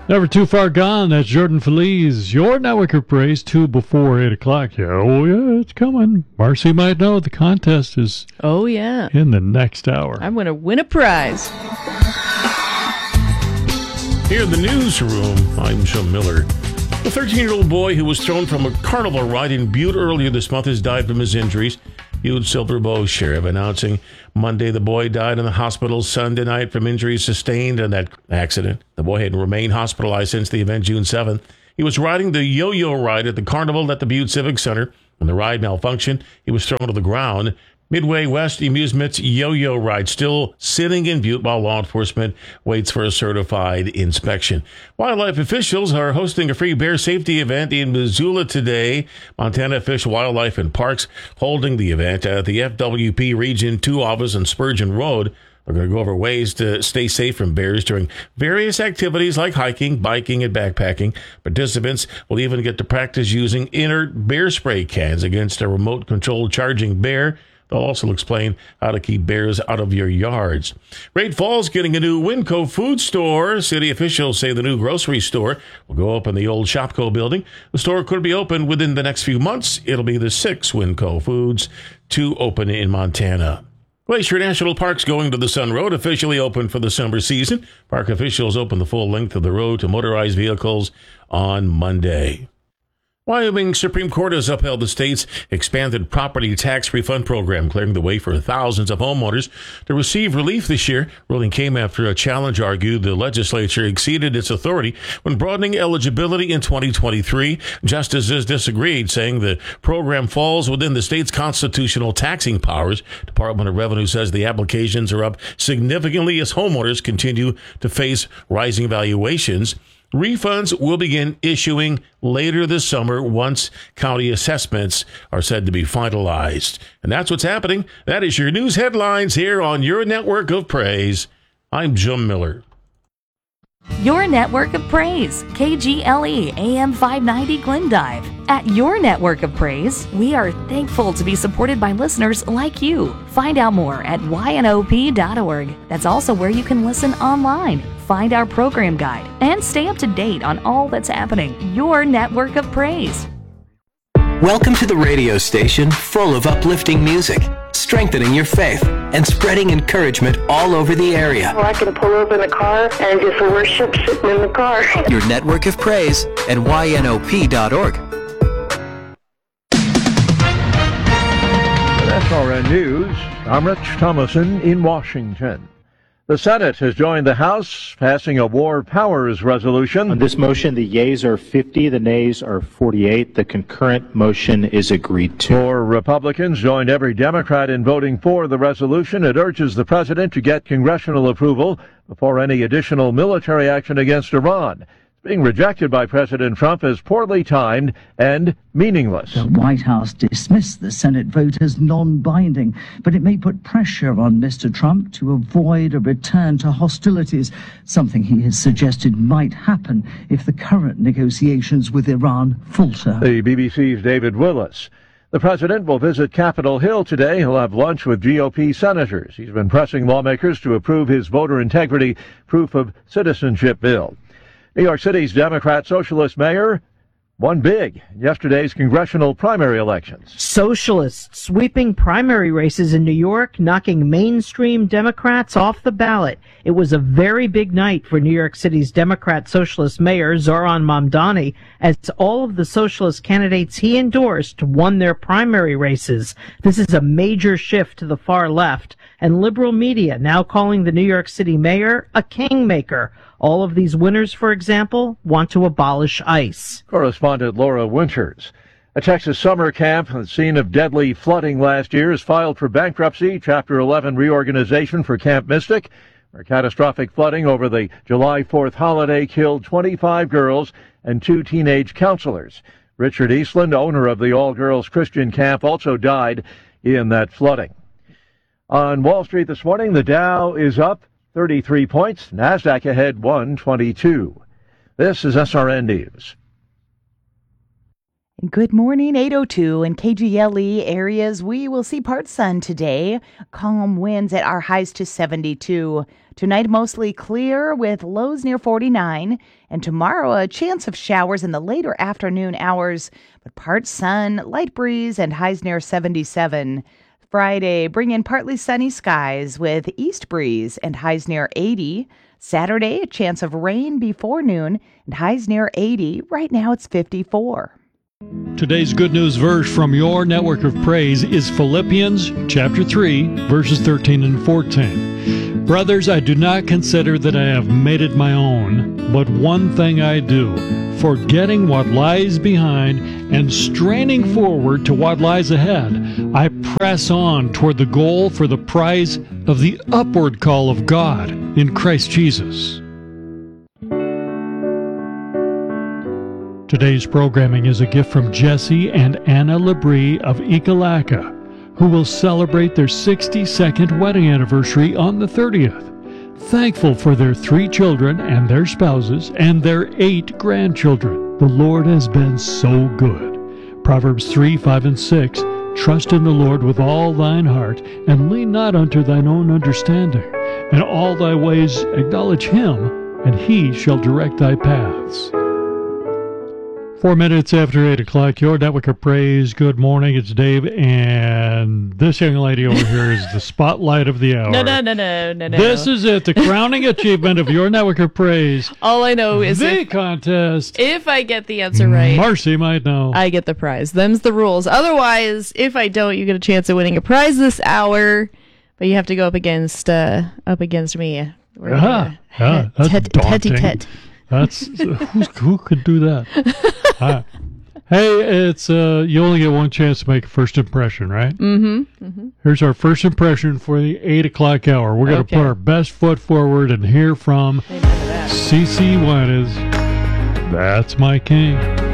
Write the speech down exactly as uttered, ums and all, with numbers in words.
Never too far gone. That's Jordan Feliz. Your network of praise, two before eight o'clock. Yeah, oh yeah, it's coming. Marcy might know the contest is. Oh yeah. In the next hour. I'm going to win a prize. Here in the newsroom, I'm Jim Miller. The thirteen-year-old boy who was thrown from a carnival ride in Butte earlier this month has died from his injuries. Butte Silver Bow Sheriff announcing Monday the boy died in the hospital Sunday night from injuries sustained in that accident. The boy had remained hospitalized since the event June seventh. He was riding the yo-yo ride at the carnival at the Butte Civic Center. When the ride malfunctioned, he was thrown to the ground. Midway West Amusement's yo-yo ride still sitting in Butte while law enforcement waits for a certified inspection. Wildlife officials are hosting a free bear safety event in Missoula today. Montana Fish, Wildlife, and Parks holding the event at the F W P Region two office on Spurgeon Road. They're going to go over ways to stay safe from bears during various activities like hiking, biking, and backpacking. Participants will even get to practice using inert bear spray cans against a remote-controlled charging bear. They'll also explain how to keep bears out of your yards. Great Falls getting a new Winco food store. City officials say the new grocery store will go up in the old Shopco building. The store could be open within the next few months. It'll be the sixth Winco Foods to open in Montana. Glacier National Park's going to the Sun Road, officially open for the summer season. Park officials opened the full length of the road to motorized vehicles on Monday. Wyoming Supreme Court has upheld the state's expanded property tax refund program, clearing the way for thousands of homeowners to receive relief this year. Ruling came after a challenge argued the legislature exceeded its authority when broadening eligibility in twenty twenty-three. Justices disagreed, saying the program falls within the state's constitutional taxing powers. Department of Revenue says the applications are up significantly as homeowners continue to face rising valuations. Refunds will begin issuing later this summer once county assessments are said to be finalized. And that's what's happening. That is your news headlines here on your network of praise. I'm Jim Miller. Your network of praise, K G L E A M five ninety Glendive. At your network of praise, we are thankful to be supported by listeners like you. Find out more at Y N O P dot org. That's also where you can listen online, find our program guide, and stay up to date on all that's happening. Your network of praise. Welcome to the radio station full of uplifting music, strengthening your faith, and spreading encouragement all over the area. Well, I can pull over in the car and just worship sitting in the car. Your network of praise at Y N O P dot org. S R N News, I'm Rich Thomason in Washington. The Senate has joined the House, passing a War Powers resolution. On this motion, the yeas are fifty, the nays are forty-eight. The concurrent motion is agreed to. Four Republicans joined every Democrat in voting for the resolution. It urges the president to get congressional approval before any additional military action against Iran. It's being rejected by President Trump as poorly timed and meaningless. The White House dismissed the Senate vote as non-binding, but it may put pressure on Mister Trump to avoid a return to hostilities, something he has suggested might happen if the current negotiations with Iran falter. The B B C's David Willis. The president will visit Capitol Hill today. He'll have lunch with G O P senators. He's been pressing lawmakers to approve his voter integrity proof of citizenship bill. New York City's Democrat Socialist mayor won big in yesterday's congressional primary elections. Socialists sweeping primary races in New York, knocking mainstream Democrats off the ballot. It was a very big night for New York City's Democrat Socialist mayor, Zohran Mamdani, as all of the socialist candidates he endorsed won their primary races. This is a major shift to the far left, and liberal media now calling the New York City mayor a kingmaker. All of these winners, for example, want to abolish ICE. Correspondent Laura Winters. A Texas summer camp, the scene of deadly flooding last year, is filed for bankruptcy. Chapter eleven reorganization for Camp Mystic, where catastrophic flooding over the July fourth holiday killed twenty-five girls and two teenage counselors. Richard Eastland, owner of the all-girls Christian camp, also died in that flooding. On Wall Street this morning, the Dow is up thirty-three points. NASDAQ ahead one twenty-two. This is S R N News. Good morning, eight oh two in K G L E areas. We will see part sun today. Calm winds at our highs to seventy-two. Tonight, mostly clear with lows near forty-nine. And tomorrow, a chance of showers in the later afternoon hours, but part sun, light breeze, and highs near seventy-seven. Friday, bring in partly sunny skies with east breeze and highs near eighty. Saturday, a chance of rain before noon and highs near eighty. Right now, it's fifty-four. Today's good news verse from your network of praise is Philippians chapter three, verses thirteen and fourteen. Brothers, I do not consider that I have made it my own, but one thing I do, forgetting what lies behind and straining forward to what lies ahead, I press on toward the goal for the prize of the upward call of God in Christ Jesus. Today's programming is a gift from Jesse and Anna Labrie of Ekalaka, who will celebrate their sixty-second wedding anniversary on the thirtieth. Thankful for their three children and their spouses and their eight grandchildren. The Lord has been so good. Proverbs three, five, and six, trust in the Lord with all thine heart, and lean not unto thine own understanding. In all thy ways acknowledge him, and he shall direct thy paths. Four minutes after eight o'clock, your network of praise. Good morning, it's Dave, and this young lady over here is the spotlight of the hour. No, no, no, no, no, no. This is it, the crowning achievement of your network of praise. All I know is the if, contest. If I get the answer right, Marcy might know. I get the prize. Them's the rules. Otherwise, if I don't, you get a chance at winning a prize this hour, but you have to go up against uh, up against me. We're Uh-huh. Yeah, that's tet- daunting. tet-tet. That's who's, who could do that? Right. Hey, it's uh, you only get one chance to make a first impression, right? Mm-hmm. mm-hmm. Here's our first impression for the eight o'clock hour. We're going to Okay. put our best foot forward and hear from C C Juarez. That's my king.